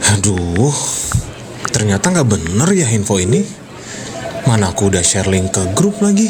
Aduh, ternyata nggak bener ya info ini. Mana aku udah share link ke grup lagi.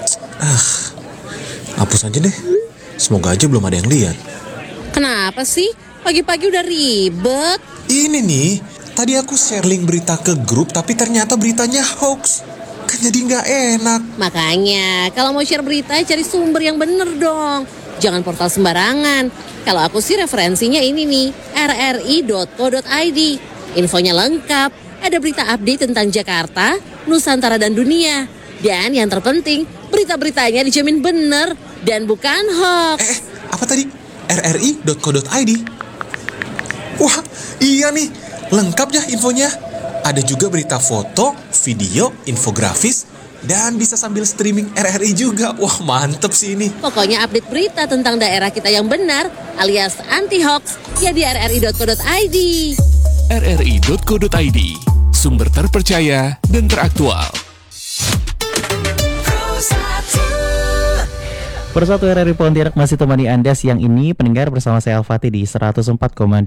Hapus aja deh. Semoga aja belum ada yang lihat. Kenapa sih? Pagi-pagi udah ribet. Ini nih, tadi aku share link berita ke grup tapi ternyata beritanya hoax. Kan jadi nggak enak. Makanya, kalau mau share berita, cari sumber yang bener dong. Jangan portal sembarangan. Kalau aku sih referensinya ini nih, rri.co.id. Infonya lengkap, ada berita update tentang Jakarta, Nusantara dan dunia. Dan yang terpenting, berita-beritanya dijamin bener dan bukan hoax. Apa tadi? rri.co.id? Wah, iya nih, lengkap ya infonya. Ada juga berita foto, video, infografis, dan bisa sambil streaming RRI juga. Wah, mantep sih ini. Pokoknya update berita tentang daerah kita yang benar alias anti-hoax ya di rri.co.id. rri.co.id, sumber terpercaya dan teraktual. Persatu RRI Pontianak masih temani Anda siang ini, pendengar, bersama saya Al-Fatih di 104,2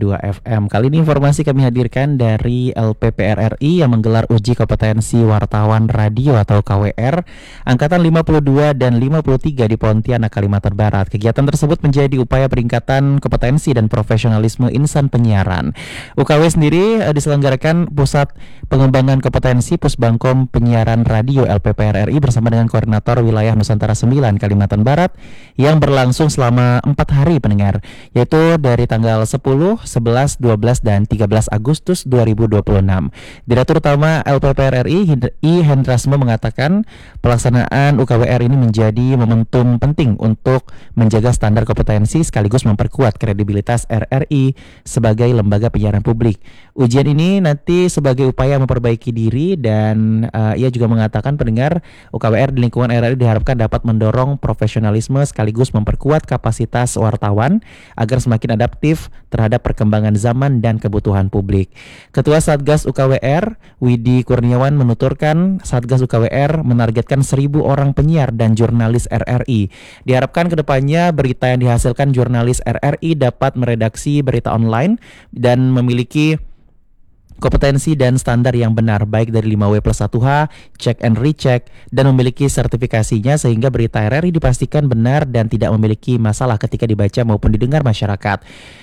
FM. Kali ini informasi kami hadirkan dari LPPRRI yang menggelar uji kompetensi wartawan radio atau KWR Angkatan 52 dan 53 di Pontianak, Kalimantan Barat. Kegiatan tersebut menjadi upaya peningkatan kompetensi dan profesionalisme insan penyiaran. UKW sendiri diselenggarakan Pusat Pengembangan Kompetensi Pusbangkom Penyiaran Radio LPPRRI bersama dengan Koordinator Wilayah Nusantara 9 Kalimantan Barat yang berlangsung selama 4 hari, pendengar, yaitu dari tanggal 10, 11, 12, dan 13 Agustus 2026. Direktur Utama LPPRRI I. Hendrasmo mengatakan pelaksanaan UKWR ini menjadi momentum penting untuk menjaga standar kompetensi sekaligus memperkuat kredibilitas RRI sebagai lembaga penyiaran publik. Ujian ini nanti sebagai upaya memperbaiki diri dan ia juga mengatakan, pendengar, UKWR di lingkungan RRI diharapkan dapat mendorong profesionalisme sekaligus memperkuat kapasitas wartawan agar semakin adaptif terhadap perkembangan zaman dan kebutuhan publik. Ketua Satgas UKWR Widi Kurniawan menuturkan Satgas UKWR menargetkan 1.000 orang penyiar dan jurnalis RRI. Diharapkan kedepannya berita yang dihasilkan jurnalis RRI dapat meredaksi berita online dan memiliki kompetensi dan standar yang benar, baik dari 5W+1H, check and recheck, dan memiliki sertifikasinya sehingga berita RRI dipastikan benar dan tidak memiliki masalah ketika dibaca maupun didengar masyarakat.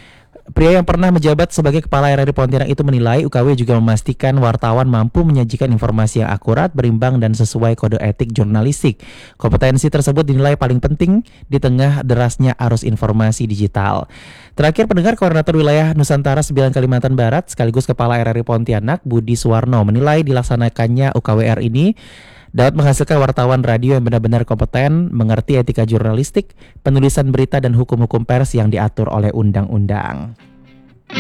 Pria yang pernah menjabat sebagai Kepala RRI Pontianak itu menilai UKW juga memastikan wartawan mampu menyajikan informasi yang akurat, berimbang, dan sesuai kode etik jurnalistik. Kompetensi tersebut dinilai paling penting di tengah derasnya arus informasi digital. Terakhir, pendengar, Koordinator Wilayah Nusantara 9 Kalimantan Barat sekaligus Kepala RRI Pontianak Budi Suwarno menilai dilaksanakannya UKWR ini dapat menghasilkan wartawan radio yang benar-benar kompeten, mengerti etika jurnalistik, penulisan berita, dan hukum-hukum pers yang diatur oleh undang-undang.